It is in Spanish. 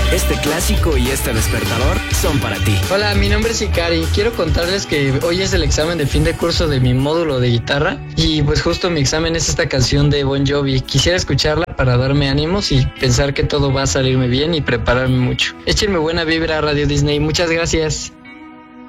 Este clásico y este despertador son para ti. Hola, mi nombre es Ikari. Quiero contarles que hoy es el examen de fin de curso de mi módulo de guitarra y pues justo mi examen es esta canción de Bon Jovi. Quisiera escucharla para darme ánimos y pensar que todo va a salirme bien y prepararme mucho. Échenme buena vibra a Radio Disney. Muchas gracias.